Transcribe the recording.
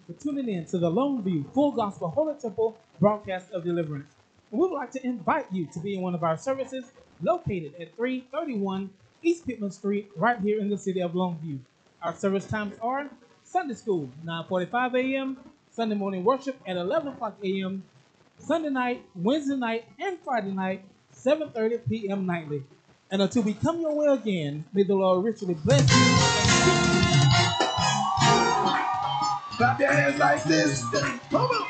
for tuning in to the Longview Full Gospel Holy Temple broadcast of deliverance. And we would like to invite you to be in one of our services located at 331 East Pittman Street, right here in the city of Longview. Our service times are Sunday school, 9:45 a.m., Sunday morning worship at 11 o'clock a.m., Sunday night, Wednesday night, and Friday night, 7:30 p.m. nightly. And until we come your way again, may the Lord richly bless you and keep you. Clap your hands like this. Come on.